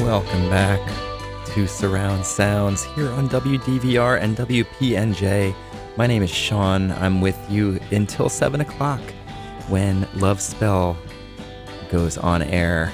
Welcome back to Surround Sounds here on WDVR and WPNJ. My name is Sean. I'm with you until 7 o'clock when Love Spell goes on air.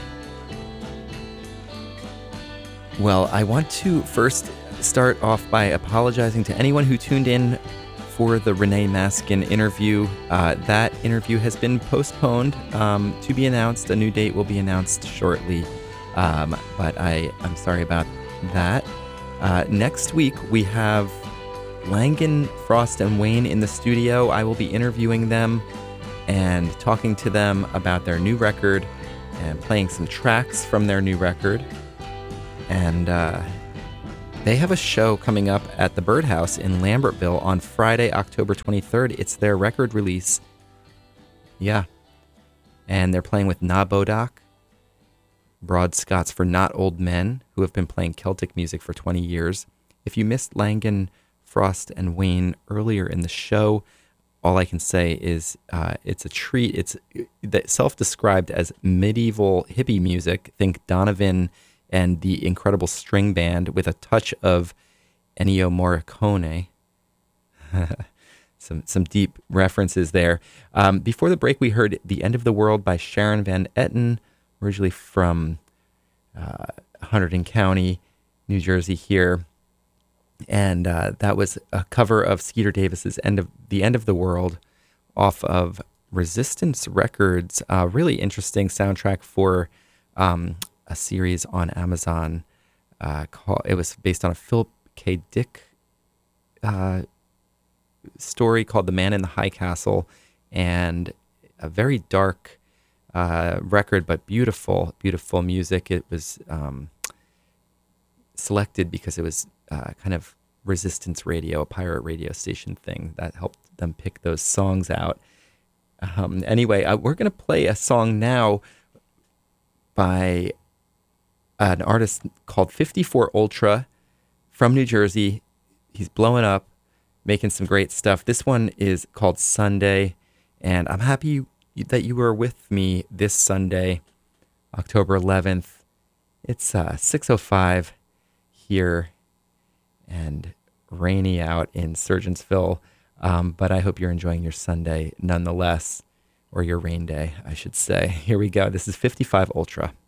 Well, I want to first start off by apologizing to anyone who tuned in for the Renee Maskin interview. That interview has been postponed to be announced. A new date will be announced shortly. But I'm sorry about that. Next week, we have Langen, Frost, and Wayne in the studio. I will be interviewing them and talking to them about their new record and playing some tracks from their new record. And they have a show coming up at the Birdhouse in Lambertville on Friday, October 23rd. It's their record release. Yeah. And they're playing with Na Bodach, Broad Scots for Not Old Men, who have been playing Celtic music for 20 years. If you missed Langen, Frost, and Wayne earlier in the show, all I can say is it's a treat. It's self-described as medieval hippie music. Think Donovan and the Incredible String Band with a touch of Ennio Morricone. Some deep references there. Before the break, we heard The End of the World by Sharon Van Etten, originally from Hunterdon County, New Jersey here. And that was a cover of Skeeter Davis's The End of the World off of Resistance Records. Really interesting soundtrack for a series on Amazon. It was based on a Philip K. Dick story called The Man in the High Castle, and a very dark record, but beautiful, beautiful music. It was selected because it was kind of resistance radio, a pirate radio station thing that helped them pick those songs out. Anyway, we're going to play a song now by an artist called 54 Ultra from New Jersey. He's blowing up, making some great stuff. This one is called Sunday, and I'm happy that you were with me this Sunday, October 11th. It's 6:05 here and rainy out in Surgeonsville, but I hope you're enjoying your Sunday nonetheless, or your rain day, I should say. Here we go. This is 55 Ultra.